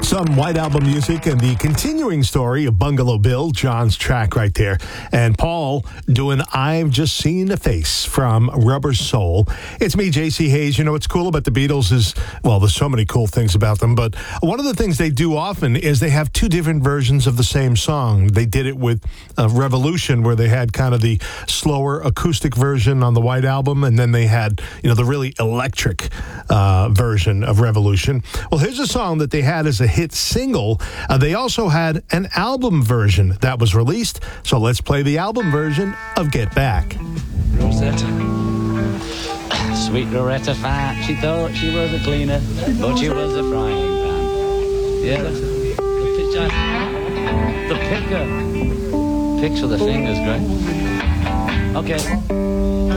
Some White Album music and the continuing story of Bungalow Bill, John's track right there. And Paul doing I've Just Seen a Face from Rubber Soul. It's me, J.C. Hayes. You know what's cool about the Beatles is, well, there's so many cool things about them, but one of the things they do often is they have two different versions of the same song. They did it with Revolution, where they had kind of the slower acoustic version on the White Album, and then they had, you know, the really electric version of Revolution. Well, here's a song that they had as a hit single. They also had an album version that was released, so let's play the album version of Get Back. Rosetta, sweet Loretta Fat, she thought she was a cleaner, but she was a frying pan. Yeah, that's it. The picker. Picks with the fingers, great. Okay.